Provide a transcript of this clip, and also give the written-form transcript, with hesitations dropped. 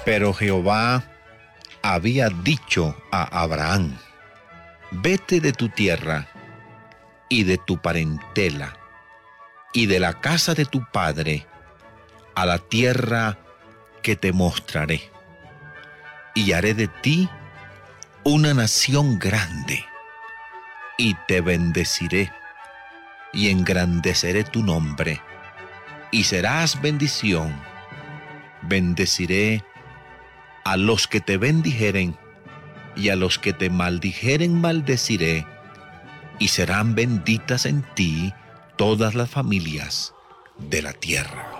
Pero Jehová había dicho a Abraham: vete de tu tierra y de tu parentela y de la casa de tu padre a la tierra que te mostraré, y haré de ti una nación grande, y te bendeciré, y engrandeceré tu nombre, y serás bendición. Bendeciré a los que te bendijeren, y a los que te maldijeren maldeciré, y serán benditas en ti todas las familias de la tierra.